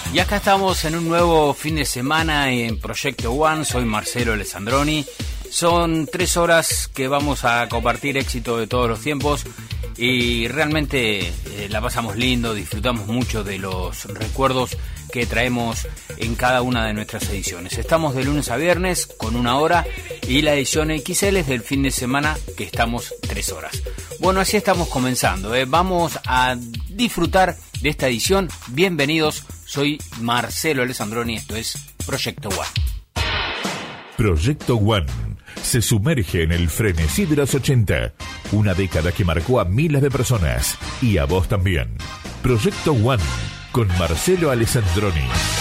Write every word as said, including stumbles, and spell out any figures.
Y acá estamos en un nuevo fin de semana en Proyecto One. Soy Marcelo Alessandroni. Son tres horas que vamos a compartir éxito de todos los tiempos y realmente eh, la pasamos lindo, disfrutamos mucho de los recuerdos que traemos en cada una de nuestras ediciones. Estamos de lunes a viernes con una hora y la edición X L es del fin de semana que estamos tres horas. Bueno, así estamos comenzando, ¿eh? Vamos a disfrutar de esta edición. Bienvenidos, soy Marcelo Alessandroni, esto es Proyecto One. Proyecto One se sumerge en el frenesí de los ochenta, una década que marcó a miles de personas y a vos también. Proyecto One con Marcelo Alessandroni.